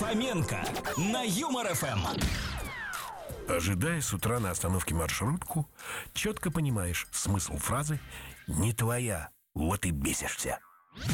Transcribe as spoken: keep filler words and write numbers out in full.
Фоменко на Юмор ФМ. Ожидая с утра на остановке маршрутку, четко понимаешь, смысл фразы «не твоя, вот и бесишься».